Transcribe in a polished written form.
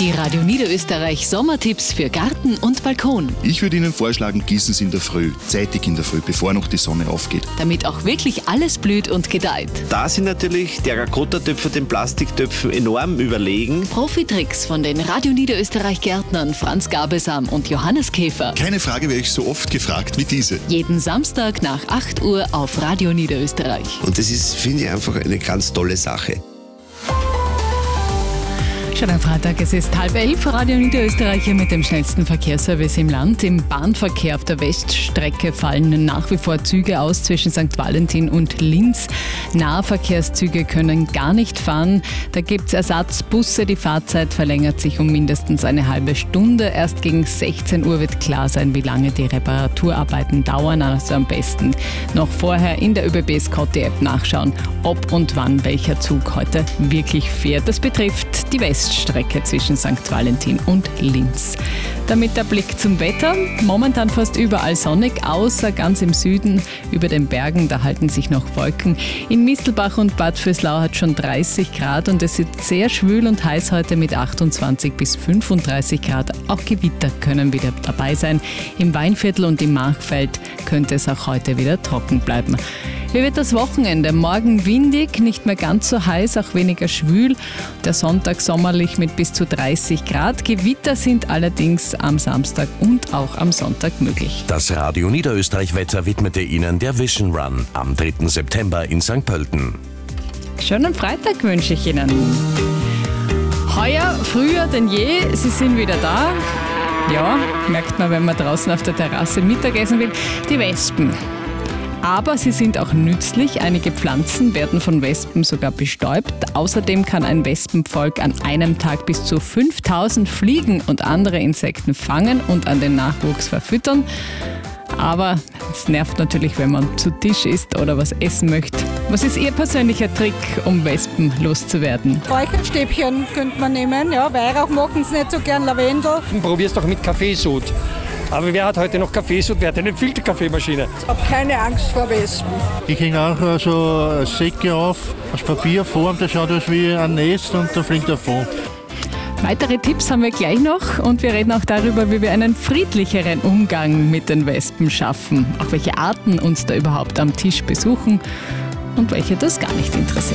Die Radio Niederösterreich Sommertipps für Garten und Balkon. Ich würde Ihnen vorschlagen, gießen Sie in der Früh, zeitig in der Früh, bevor noch die Sonne aufgeht. Damit auch wirklich alles blüht und gedeiht. Da sind natürlich Terrakotta-Töpfe den Plastiktöpfen enorm überlegen. Profitricks von den Radio Niederösterreich Gärtnern Franz Gabelsam und Johannes Käfer. Keine Frage werde ich so oft gefragt wie diese. Jeden Samstag nach 8 Uhr auf Radio Niederösterreich. Und das ist, finde ich, einfach eine ganz tolle Sache. Schon am Freitag, es ist 10:30, Radio Niederösterreich hier mit dem schnellsten Verkehrsservice im Land. Im Bahnverkehr auf der Weststrecke fallen nach wie vor Züge aus zwischen St. Valentin und Linz. Nahverkehrszüge können gar nicht fahren. Da gibt es Ersatzbusse. Die Fahrzeit verlängert sich um mindestens eine halbe Stunde. Erst gegen 16 Uhr wird klar sein, wie lange die Reparaturarbeiten dauern. Also am besten noch vorher in der ÖBB Scotty-App nachschauen, ob und wann welcher Zug heute wirklich fährt. Das betrifft die Weststrecke zwischen St. Valentin und Linz. Damit der Blick zum Wetter. Momentan fast überall sonnig, außer ganz im Süden über den Bergen. Da halten sich noch Wolken. In Mistelbach und Bad Vöslau hat schon 30 Grad und es ist sehr schwül und heiß heute mit 28 bis 35 Grad. Auch Gewitter können wieder dabei sein. Im Weinviertel und im Machfeld könnte es auch heute wieder trocken bleiben. Wie wird das Wochenende? Morgen windig, nicht mehr ganz so heiß, auch weniger schwül. Der Sonntag sommerlich mit bis zu 30 Grad. Gewitter sind allerdings am Samstag und auch am Sonntag möglich. Das Radio Niederösterreich Wetter widmete Ihnen der Vision Run am 3. September in St. Pölten. Schönen Freitag wünsche ich Ihnen. Heuer früher denn je, Sie sind wieder da. Ja, merkt man, wenn man draußen auf der Terrasse Mittagessen will. Die Wespen. Aber sie sind auch nützlich. Einige Pflanzen werden von Wespen sogar bestäubt. Außerdem kann ein Wespenvolk an einem Tag bis zu 5000 Fliegen und andere Insekten fangen und an den Nachwuchs verfüttern. Aber es nervt natürlich, wenn man zu Tisch isst oder was essen möchte. Was ist Ihr persönlicher Trick, um Wespen loszuwerden? Räucherstäbchen könnte man nehmen. Ja, Weihrauch mochten sie nicht so gern, Lavendel. Probier's doch mit Kaffeesud. Aber wer hat heute noch Kaffeesud? Wer hat eine Filterkaffeemaschine? Ich habe keine Angst vor Wespen. Ich hänge auch so Säcke auf, aus Papierform, das schaut aus wie ein Nest und da fliegt er vor. Weitere Tipps haben wir gleich noch und wir reden auch darüber, wie wir einen friedlicheren Umgang mit den Wespen schaffen. Auch welche Arten uns da überhaupt am Tisch besuchen und welche das gar nicht interessiert.